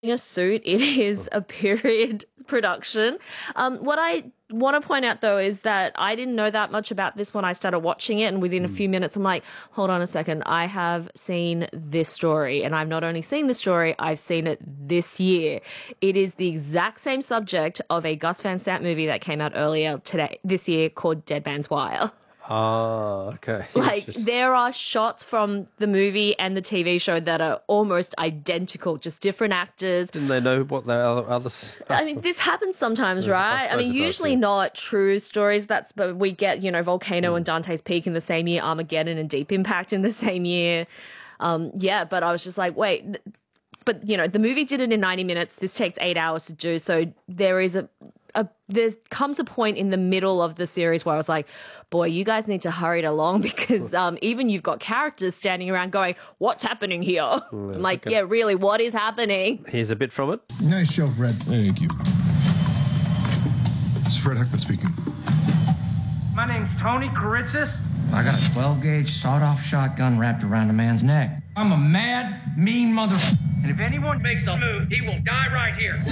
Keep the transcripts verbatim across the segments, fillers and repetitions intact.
a suit. It is a period production. Um, what I want to point out, though, is that I didn't know that much about this when I started watching it, and within a few minutes, I'm like, hold on a second, I have seen this story, and I've not only seen the story, I've seen it this year. It is the exact same subject of a Gus Van Sant movie that came out earlier today, this year, called Dead Man's Wire. Ah, okay. Like, there are shots from the movie and the T V show that are almost identical, just different actors. Didn't they know what the other others? I mean, this happens sometimes, Yeah, right? I I, mean, suppose it does, usually yeah. not true stories. That's, but we get, you know, Volcano Mm. and Dante's Peak in the same year, Armageddon and Deep Impact in the same year. Um, yeah, but I was just like, wait, th- but you know, the movie did it in ninety minutes. This takes eight hours to do. So there is a, a there comes a point in the middle of the series where I was like, boy, you guys need to hurry it along, because um, even you've got characters standing around going, what's happening here? I'm like, okay. yeah, really, what is happening? Here's a bit from it. Nice show, Fred. Thank you. It's Fred Heckman speaking. My name's Tony Karitzis. I got a twelve gauge sawed-off shotgun wrapped around a man's neck. I'm a mad, mean mother. And if anyone makes a move, he will die right here.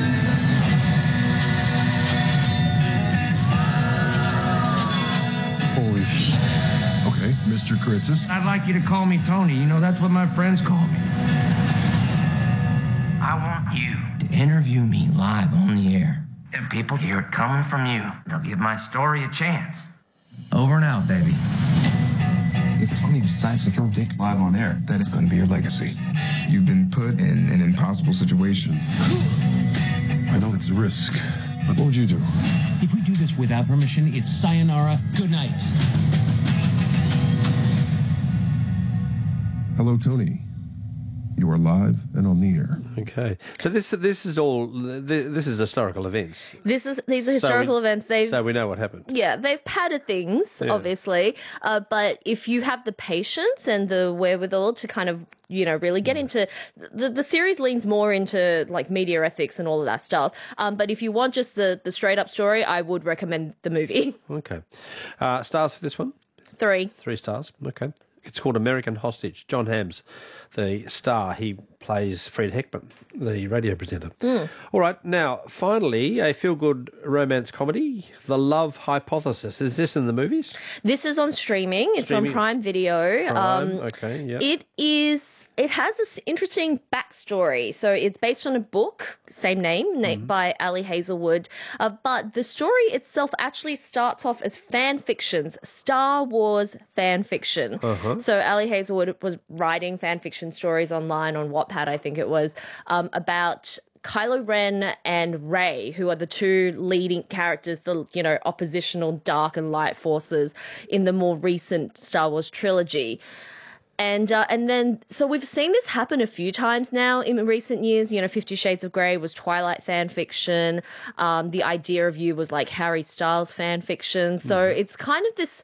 Holy sh... Okay, Mister Karitzis. I'd like you to call me Tony. You know, that's what my friends call me. I want you to interview me live on the air. If people hear it coming from you, they'll give my story a chance. Over and out, baby. If Tony decides to kill Dick live on air, that is going to be your legacy. You've been put in an impossible situation. I know it's a risk, but what would you do? If we do this without permission, it's sayonara, good night. Hello, Tony. You are live and on the air. Okay, so this this is all this is historical events. This is these are historical So we- events. They've So we know what happened. Yeah, they've padded things, Yeah. obviously. Uh, but if you have the patience and the wherewithal to kind of, you know, really get into the the series leans more into like media ethics and all of that stuff. Um, but if you want just the the straight up story, I would recommend the movie. Okay, uh, stars for this one. Three. Three stars. Okay. It's called American Hostage. John Hamm's the star. He plays Fred Heckman, the radio presenter. Mm. All right. Now, finally, a feel-good romance comedy, The Love Hypothesis. Is this in the movies? This is on streaming. It's Streaming. on Prime Video. Prime, Um, okay, yeah. It is. It has this interesting backstory. So it's based on a book, same name, na- by Ali Hazelwood. Uh, but the story itself actually starts off as fan fictions, Star Wars fan fiction. Uh-huh. So Ali Hazelwood was writing fan fiction stories online on Wattpad, I think it was, um, about Kylo Ren and Rey, who are the two leading characters, the, you know, oppositional dark and light forces in the more recent Star Wars trilogy. And uh, and then, so we've seen this happen a few times now in recent years. You know, Fifty Shades of Grey was Twilight fan fiction. Um, The Idea of You was like Harry Styles fan fiction. So it's kind of this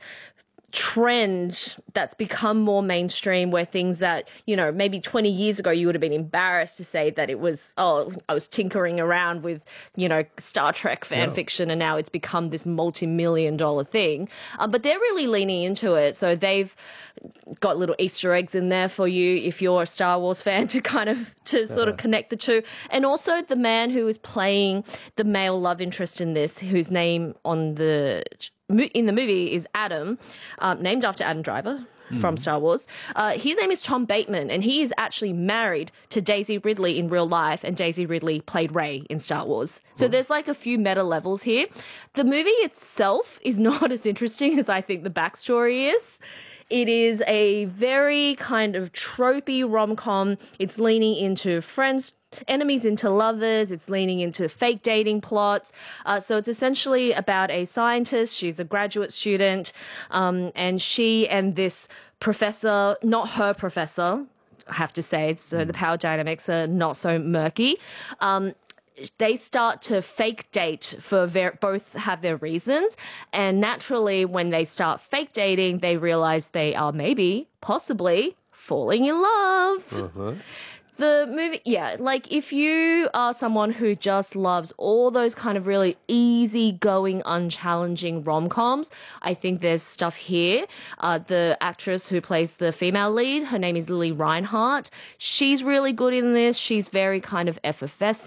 trend that's become more mainstream, where things that, you know, maybe twenty years ago you would have been embarrassed to say that it was, oh, I was tinkering around with, you know, Star Trek fan Yeah. fiction, and now it's become this multi-million dollar thing. Um, but they're really leaning into it. So they've got little Easter eggs in there for you if you're a Star Wars fan to kind of, to sort of connect the two. And also the man who is playing the male love interest in this, whose name on the in the movie is Adam, um, named after Adam Driver from Star Wars. Uh, his name is Tom Bateman, and he is actually married to Daisy Ridley in real life, and Daisy Ridley played Rey in Star Wars. So there's like a few meta levels here. The movie itself is not as interesting as I think the backstory is. It is a very kind of tropey rom-com. It's leaning into friends, enemies into lovers. It's leaning into fake dating plots. Uh, so it's essentially about a scientist. She's a graduate student, um, and she and this professor, not her professor, I have to say, so the power dynamics are not so murky. Um, they start to fake date for ver- both have their reasons. And naturally, when they start fake dating, they realize they are maybe, possibly falling in love. Uh-huh. The movie, yeah, like if you are someone who just loves all those kind of really easygoing, unchallenging rom-coms, I think there's stuff here. Uh, the actress who plays the female lead, her name is Lily Reinhart. She's really good in this. She's very kind of effervescent.